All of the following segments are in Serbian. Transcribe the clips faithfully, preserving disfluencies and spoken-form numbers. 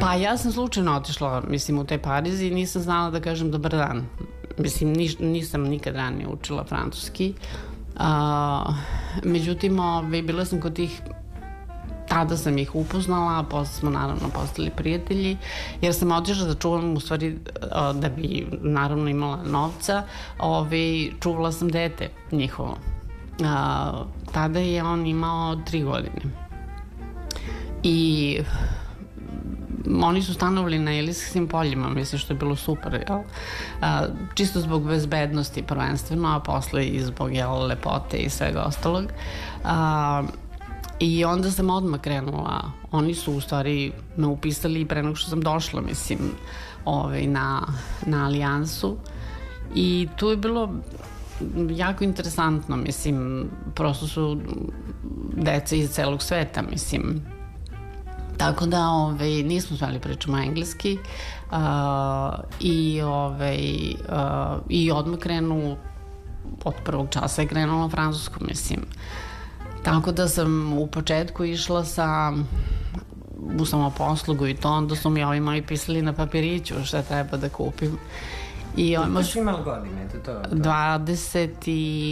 Pa ja sam slučajno otišla, mislim, u taj Pariz i nisam znala da kažem dobar dan. Mislim, niš, nisam nikad ranije učila francuski. A, međutim, ove, bila sam kod tih, tada sam ih upoznala, a posle smo naravno postali prijatelji, jer sam otišla da čuvam, u stvari, a, da bi naravno imala novca, ove, čuvala sam dete njihovo. A, tada je on imao tri godine. I oni su stanovali na Elizejskim poljima, mislim, što je bilo super, jel? A, čisto zbog bezbednosti prvenstveno, a posle i zbog, jel, lepote i svega ostalog. A, I onda sam odmah krenula. Oni su u stvari me upisali pre nego što sam došla, mislim, ovaj, na, na Alijansu. I tu je bilo jako interesantno, mislim, prosto su deca iz celog sveta, mislim. Tako da, ovaj, nismo smeli pričamo engleski uh, i, ovaj, uh, i odmah krenu, od prvog časa je krenula francusku, mislim. Tako da sam u početku išla sa u samoposlugu i to, onda su mi ovi moji pisali na papiriću šta treba da kupim. I Kako si imala godine? To, to? dvadeset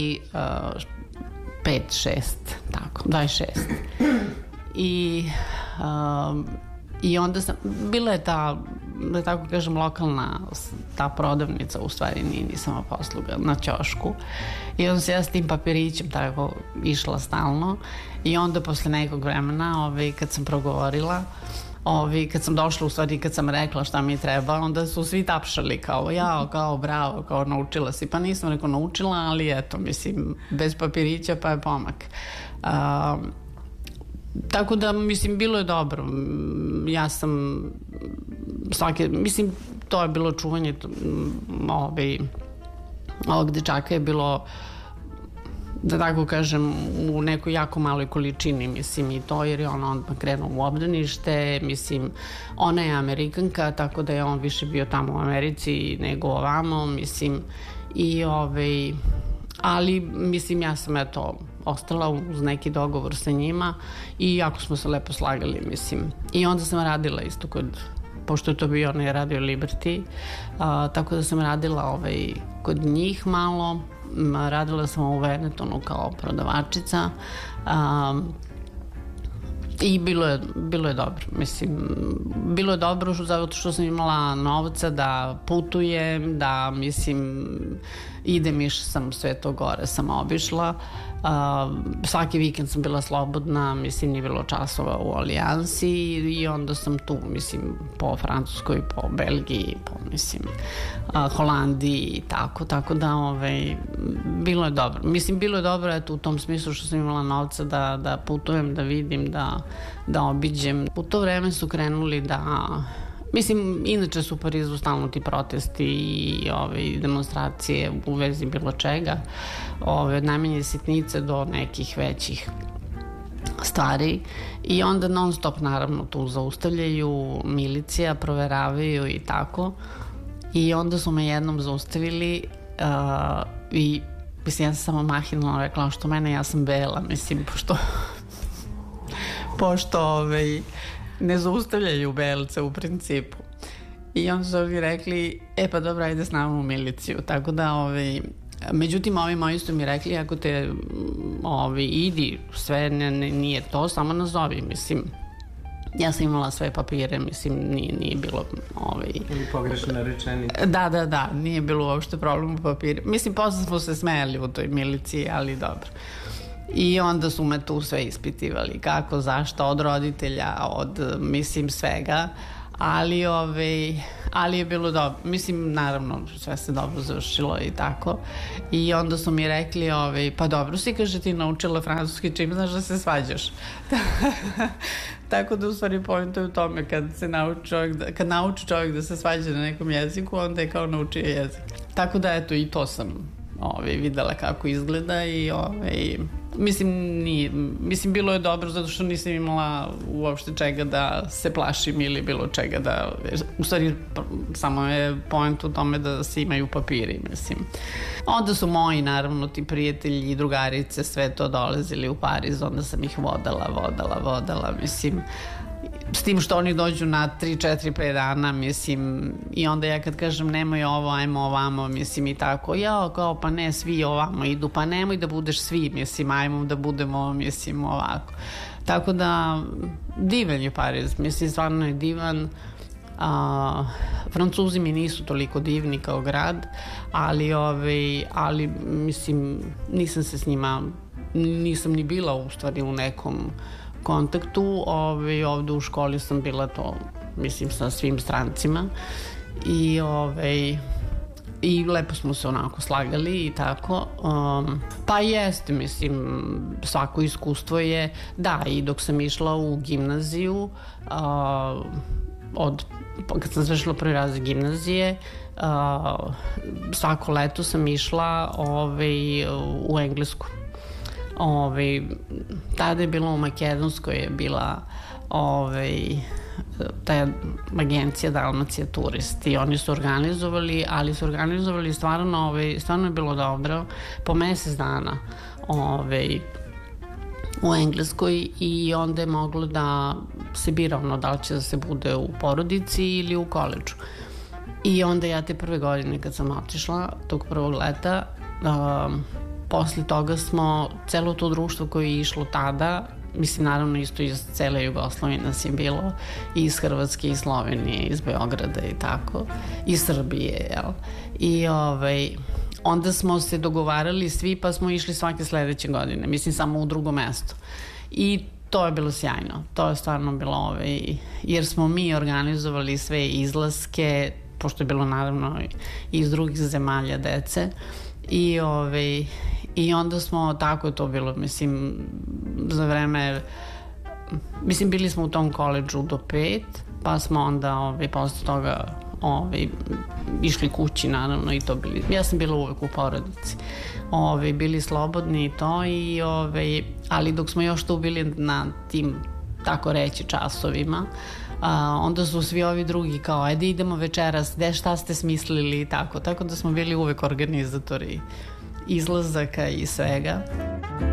pet, šest, tako, dvadeset šest. I, um, i onda sam, bila je ta, da tako kažem, lokalna ta prodavnica, u stvari nije ni samoposluga, na ćošku. I onda se ja s tim papirićem tako išla stalno i onda posle nekog vremena, ovaj, kad sam progovorila, Ovi, kad sam došla, u stvari kad sam rekla šta mi treba, onda su svi tapšali kao jao, kao bravo, kao naučila si. Pa nisam rekao naučila, ali eto, mislim, bez papirića pa je pomak. A, tako da, mislim, bilo je dobro. Ja sam svake, mislim, to je bilo čuvanje ovaj, ovog dečaka je bilo, da tako kažem, u nekoj jako maloj količini, mislim, i to, jer je ona odmah krenuo u obdanište, mislim, ona je Amerikanka, tako da je on više bio tamo u Americi nego ovamo, mislim, i ovaj, ali, mislim, ja sam, eto, ostala uz neki dogovor sa njima i jako smo se lepo slagali, mislim, i onda sam radila isto kod, pošto je to bio, on je radio Liberty, a, tako da sam radila ovaj, kod njih malo. Radila sam u Venetonu kao prodavačica um, i bilo je, bilo je dobro, mislim, bilo je dobro zato što sam imala novca da putujem, da, mislim, idem, iš sam sve to gore, sam obišla. Uh, svaki vikend sam bila slobodna, mislim, nije bilo časova u Alijansi i onda sam tu, mislim, po Francuskoj, po Belgiji, po, mislim, uh, Holandiji i tako, tako da, ovaj, bilo je dobro. Mislim, bilo je dobro, eto, u tom smislu što sam imala novca da, da putujem, da vidim, da, da obiđem. U to vreme su krenuli da, mislim, inače su u Parizu stalno ti protesti i ove, demonstracije u vezi bilo čega, ove, od najmanje sitnice do nekih većih stvari i onda non stop naravno tu zaustavljaju, milicija, proveravaju i tako i onda su me jednom zaustavili uh, i mislim, ja sam samo mahinalno rekla što mene, ja sam bela, mislim, pošto pošto ovaj, ne zaustavljaju belce u principu. I onda su ovi rekli, e pa dobro, ajde s nama u miliciju. Tako da, ovi, međutim, ovi moji su mi rekli, ako te ovi, idi, sve ne, ne, nije to, samo nazovi, mislim. Ja sam imala sve papire, mislim, nije, nije bilo... Ovaj... Ili pogrešna rečenica. Da, da, da, nije bilo uopšte problem u papire. Mislim, posle smo se smejali u toj miliciji, ali dobro. I onda su me tu sve ispitivali, kako, zašto, od roditelja, od, mislim, svega, ali, ove, ali je bilo dobro, mislim, naravno, sve se dobro završilo i tako, i onda su mi rekli, ove, pa dobro si, kaže, ti naučila francuski, čim znaš da se svađaš. Tako da, u stvari, point je u tome, kad se nauči čovjek, da, kad nauči čovjek da se svađa na nekom jeziku, onda je kao naučio jezik. Tako da, eto, i to sam ove, videla kako izgleda i ove, mislim, nije, mislim, bilo je dobro zato što nisam imala uopšte čega da se plašim ili bilo čega da, u stvari, samo je point u tome da se imaju papiri, mislim. Onda su moji, naravno, ti prijatelji i drugarice sve to dolazili u Pariz, onda sam ih vodala, vodala, vodala, mislim, s tim što oni dođu na tri, četiri, pet dana, mislim, i onda ja kad kažem nemoj ovo, ajmo ovamo, mislim, i tako, ja, kao, pa ne, svi ovamo idu, pa nemoj da budeš svi, mislim, ajmo da budemo, mislim, ovako. Tako da, divan je Pariz, mislim, stvarno je divan. A, Francuzi mi nisu toliko divni kao grad, ali, ovaj, ali, mislim, nisam se s njima, nisam ni bila u stvari u nekom kontaktu. Ove, ovde u školi sam bila to, mislim, sa svim strancima i, ove, i lepo smo se onako slagali i tako. Um, pa jeste, mislim, svako iskustvo je, da, i dok sam išla u gimnaziju, uh, od, kad sam završila prvi razred gimnazije, uh, svako leto sam išla ove, u Englesku. Ove, tada je bilo u Makedonskoj je bila ove, ta agencija Dalmacija Turist i oni su organizovali, ali su organizovali stvarno, ove, stvarno je bilo dobro, po mesec dana ove, u Engleskoj i onda je moglo da se bira ono da li će da se bude u porodici ili u koledžu. I onda ja te prve godine kad sam otišla, tog prvog leta, um, posle toga smo, celo to društvo koje je išlo tada, mislim naravno isto iz cele Jugoslavije nas je bilo, i iz Hrvatske, i Slovenije, iz Beograda i tako, i Srbije, jel? I ovaj, onda smo se dogovarali svi pa smo išli svake sledeće godine, mislim samo u drugo mesto. I to je bilo sjajno, to je stvarno bilo, ovaj, jer smo mi organizovali sve izlaske, pošto je bilo naravno iz drugih zemalja dece, i ovaj, i onda smo, tako je to bilo, mislim, za vreme, mislim, bili smo u tom koledžu do pet, pa smo onda, ovaj, posle toga, ovaj, išli kući, naravno, i to bili, ja sam bila uvek u porodici, ovaj, bili slobodni i to, i, ovaj, ali dok smo još tu bili na tim, tako reći, časovima, a, onda su svi ovi drugi kao, ajde idemo večeras, gde šta ste smislili i tako, tako da smo bili uvek organizatori izlazaka i svega.